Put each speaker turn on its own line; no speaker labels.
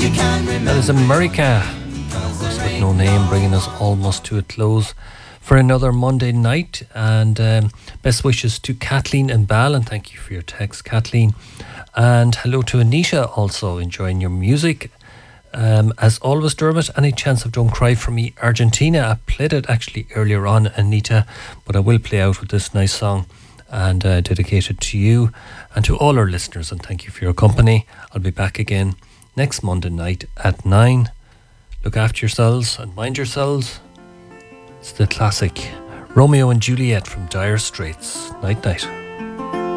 That is America. Horse with No Name, bringing us almost to a close for another Monday night. And best wishes to Kathleen and Bal, and thank you for your text, Kathleen. And hello to Anita, also enjoying your music. As always, Dermot, any chance of Don't Cry For Me, Argentina? I played it actually earlier on, Anita, but I will play out with this nice song and dedicate it to you and to all our listeners, and thank you for your company. I'll be back again next Monday night at 9. Look after yourselves and mind yourselves. It's the classic Romeo and Juliet from Dire Straits. Night night.